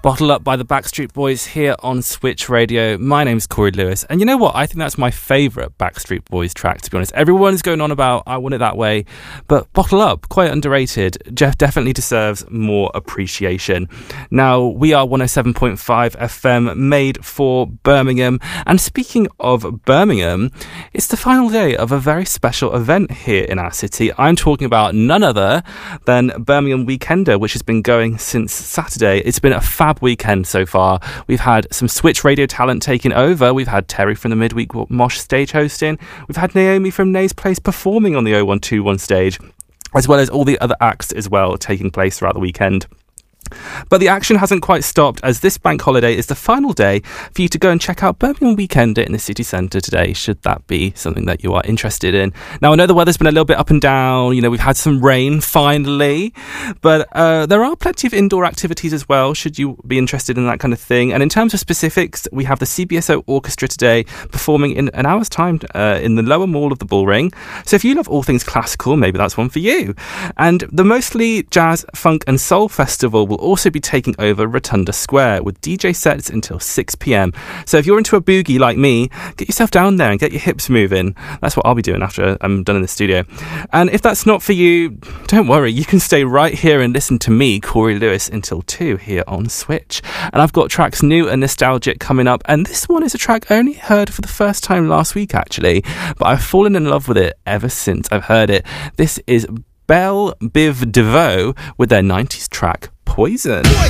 Bottle Up by the Backstreet Boys here on Switch Radio. My name's Corey Lewis, and you know what? I think that's my favourite Backstreet Boys track, to be honest. Everyone's going on about I Want It That Way, but Bottle Up, quite underrated. Jeff definitely deserves more appreciation. Now, we are 107.5 FM, made for Birmingham, and speaking of Birmingham, it's the final day of a very special event here in our city. I'm talking about none other than Birmingham Weekender, which has been going since Saturday. It's been a fab weekend so far. We've had some Switch Radio talent taking over. We've had Terry from the Midweek Mosh stage hosting. We've had Naomi from Nay's Place performing on the 0121 stage, as well as all the other acts as well taking place throughout the weekend. But the action hasn't quite stopped, as this bank holiday is the final day for you to go and check out Birmingham Weekender in the city centre today, should that be something that you are interested in. Now, I know the weather's been a little bit up and down, we've had some rain finally, but there are plenty of indoor activities as well, should you be interested in that kind of thing. And in terms of specifics, we have the CBSO Orchestra today performing in an hour's time in the lower mall of the Bullring. So if you love all things classical, maybe that's one for you. And the Mostly Jazz, Funk and Soul Festival will also be taking over Rotunda Square with DJ sets until 6 p.m. So if you're into a boogie like me, get yourself down there and get your hips moving. That's what I'll be doing after I'm done in the studio. And if that's not for you, don't worry, you can stay right here and listen to me, Corey Lewis, until 2 here on Switch. And I've got tracks new and nostalgic coming up, and this one is a track I only heard for the first time last week actually, but I've fallen in love with it ever since I've heard it. This is Belle Biv DeVoe with their 90s track Poison. Poison.